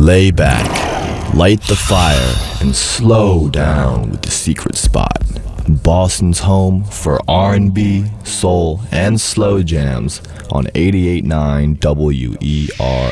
Lay back, light the fire, and slow down with the secret spot. Boston's home for R&B, soul, and slow jams on 88.9 WERA.